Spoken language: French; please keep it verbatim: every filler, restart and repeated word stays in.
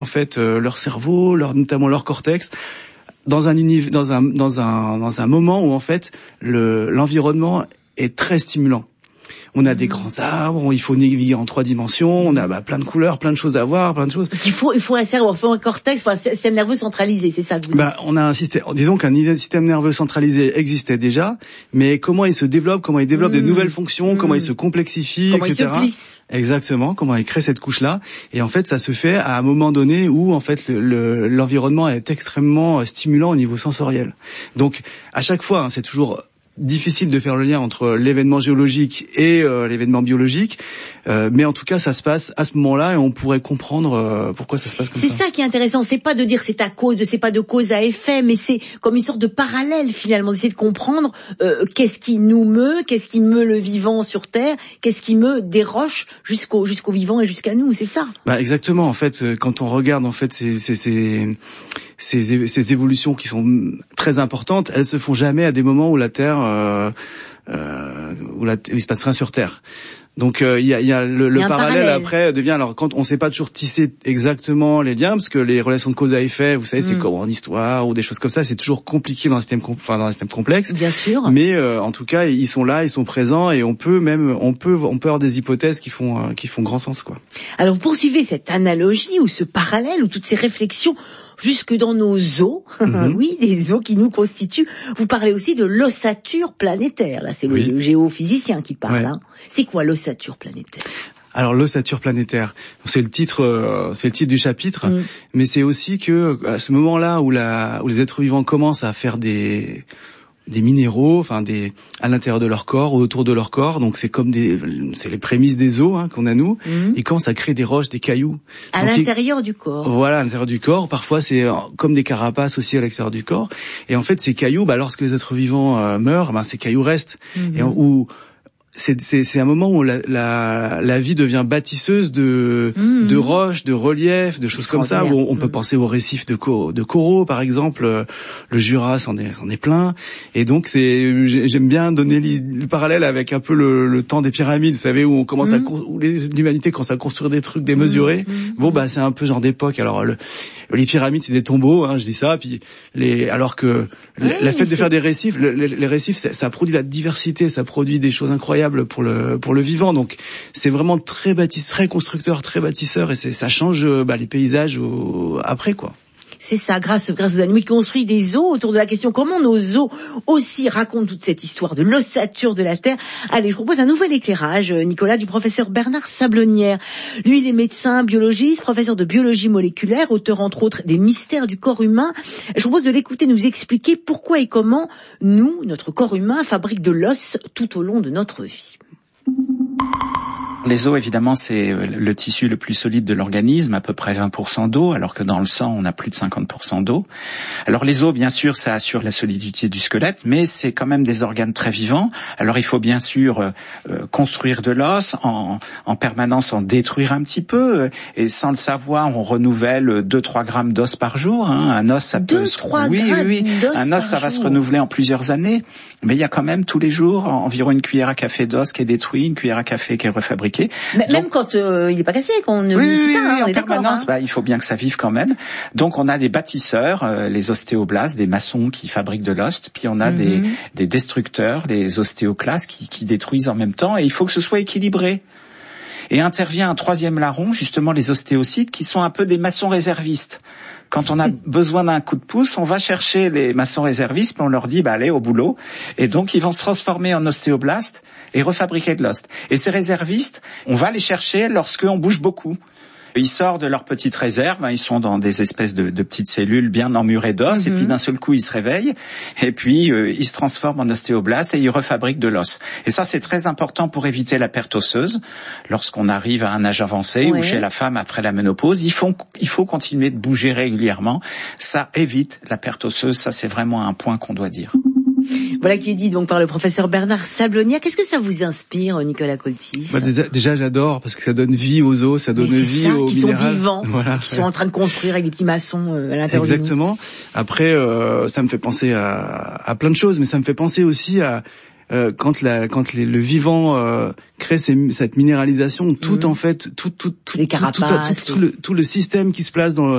en fait euh, leur cerveau, leur, notamment leur cortex, dans un univers, dans un dans un dans un moment où en fait le l'environnement est très stimulant. On a des grands arbres, il faut naviguer en trois dimensions, on a bah, plein de couleurs, plein de choses à voir, plein de choses. Il faut, il faut un cerveau, il faut un cortex, enfin, un système nerveux centralisé, c'est ça que vous dites. Bah, on a un système, disons qu'un système nerveux centralisé existait déjà, mais comment il se développe, comment il développe mmh. de nouvelles fonctions, mmh. comment il se complexifie, comment et cetera. Comment il se plisse. Exactement, comment il crée cette couche-là. Et en fait, ça se fait à un moment donné où en fait le, le, l'environnement est extrêmement stimulant au niveau sensoriel. Donc, à chaque fois, hein, c'est toujours difficile de faire le lien entre l'événement géologique et euh, l'événement biologique, euh, mais en tout cas ça se passe à ce moment-là et on pourrait comprendre euh, pourquoi ça se passe comme c'est ça. C'est ça qui est intéressant, c'est pas de dire c'est à cause, c'est pas de cause à effet, mais c'est comme une sorte de parallèle finalement, d'essayer de comprendre euh, qu'est-ce qui nous meut, qu'est-ce qui meut le vivant sur Terre, qu'est-ce qui meut des roches jusqu'au jusqu'au vivant et jusqu'à nous, c'est ça. Bah exactement, en fait, quand on regarde en fait ces ces ces ces, ces évolutions qui sont très importantes, elles se font jamais à des moments où la Terre Euh, euh, où, la, où il se passe rien sur Terre. Donc il euh, y a, y a le, le y a parallèle, parallèle après devient alors quand on sait pas toujours tisser exactement les liens parce que les relations de cause à effet, vous savez, mm. c'est comme en histoire ou des choses comme ça, c'est toujours compliqué dans un système, enfin dans un système complexe. Bien sûr. Mais euh, en tout cas, ils sont là, ils sont présents et on peut même on peut on peut avoir des hypothèses qui font euh, qui font grand sens quoi. Alors poursuivez cette analogie ou ce parallèle ou toutes ces réflexions jusque dans nos os, mm-hmm. oui, les os qui nous constituent. Vous parlez aussi de l'ossature planétaire. Là, c'est oui. le, le géophysicien qui parle. Ouais. Hein. C'est quoi l'ossature planétaire ? Alors l'ossature planétaire, c'est le titre, euh, c'est le titre du chapitre, mm. mais c'est aussi que à ce moment-là où, la, où les êtres vivants commencent à faire des des minéraux, enfin des à l'intérieur de leur corps, ou autour de leur corps, donc c'est comme des, c'est les prémices des os hein, qu'on a nous. Mmh. Ils commencent à créer des roches, des cailloux. À donc, l'intérieur ils, du corps. Voilà, à l'intérieur du corps. Parfois c'est comme des carapaces aussi à l'extérieur du corps. Et en fait ces cailloux, bah lorsque les êtres vivants euh, meurent, bah ces cailloux restent. Mmh. Et où c'est c'est c'est un moment où la la la vie devient bâtisseuse de mmh. de roches, de reliefs, de choses comme ça où on, on peut mmh. penser aux récifs de co- de coraux par exemple, le Jura c'en est c'en est plein et donc c'est j'aime bien donner le parallèle avec un peu le, le temps des pyramides, vous savez où on commence mmh. à où les, l'humanité commence à construire des trucs démesurés. Mmh. Bon bah c'est un peu genre d'époque. Alors le, les pyramides c'est des tombeaux hein, je dis ça puis les alors que ouais, la fait de faire des récifs, le, les, les récifs ça, ça produit la diversité, ça produit des choses incroyables pour le pour le vivant, donc c'est vraiment très bâtisse, très constructeur, très bâtisseur et c'est ça change bah, les paysages au, après quoi. C'est ça, grâce grâce aux animaux qui construisent des os autour de la question comment nos os aussi racontent toute cette histoire de l'ossature de la Terre. Allez, je propose un nouvel éclairage, Nicolas, du professeur Bernard Sablonnière. Lui, il est médecin, biologiste, professeur de biologie moléculaire, auteur entre autres des mystères du corps humain. Je propose de l'écouter nous expliquer pourquoi et comment nous, notre corps humain, fabrique de l'os tout au long de notre vie. Les os, évidemment, c'est le tissu le plus solide de l'organisme, à peu près vingt pour cent d'eau, alors que dans le sang, on a plus de cinquante pour cent d'eau. Alors les os, bien sûr, ça assure la solidité du squelette, mais c'est quand même des organes très vivants. Alors il faut bien sûr euh, construire de l'os, en, en permanence en détruire un petit peu, et sans le savoir, on renouvelle deux trois grammes d'os par jour. Hein. Un os, ça peut... deux trois oui, grammes oui, oui. d'os Un os, ça va jour. se renouveler en plusieurs années, mais il y a quand même tous les jours environ une cuillère à café d'os qui est détruit, une cuillère à café qui est refabriquée. Mais même Donc, quand euh, il est pas cassé, quand on oui, oui, oui, c'est ça, oui, hein, on en est d'accord. permanence, hein. bah, il faut bien que ça vive quand même. Donc on a des bâtisseurs, euh, les ostéoblastes, des maçons qui fabriquent de l'os, puis on a mm-hmm. des, des destructeurs, les ostéoclastes qui, qui détruisent en même temps, et il faut que ce soit équilibré. Et intervient un troisième larron, justement les ostéocytes, qui sont un peu des maçons réservistes. Quand on a besoin d'un coup de pouce, on va chercher les maçons réservistes, puis on leur dit, bah, allez, au boulot. Et donc, ils vont se transformer en ostéoblastes et refabriquer de l'os. Et ces réservistes, on va les chercher lorsqu'on bouge beaucoup. Ils sortent de leur petite réserve, hein, ils sont dans des espèces de, de petites cellules bien emmurées d'os, mm-hmm. et puis d'un seul coup ils se réveillent, et puis euh, ils se transforment en ostéoblastes et ils refabriquent de l'os. Et ça c'est très important pour éviter la perte osseuse lorsqu'on arrive à un âge avancé, ouais. ou chez la femme après la ménopause. Il faut, il faut continuer de bouger régulièrement, ça évite la perte osseuse, ça c'est vraiment un point qu'on doit dire. Voilà qui est dit donc par le professeur Bernard Sablonnière. Qu'est-ce que ça vous inspire, Nicolas Coltis ? Bah déjà, déjà j'adore parce que ça donne vie aux os, ça donne vie ça, aux qui minérales. sont vivants, voilà. qui sont en train de construire avec des petits maçons euh, à l'intérieur. Exactement. Après, euh, ça me fait penser à, à plein de choses, mais ça me fait penser aussi à euh, quand la quand les, le vivant euh, crée ces, cette minéralisation, tout mmh. en fait, tout tout tout les carapaces, tout, tout, tout, tout, tout le tout le système qui se place dans